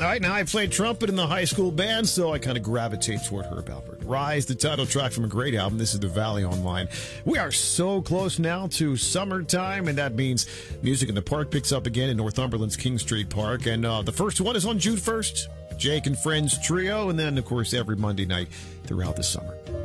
right, now I played trumpet in the high school band, so I kind of gravitate toward Herb Alpert. Rise, the title track from a great album. This is The Valley Online. We are so close now to summertime, and that means Music in the Park picks up again in Northumberland's King Street Park. And the first one is on June 1st. Jake and Friends Trio, and then, of course, every Monday night throughout the summer.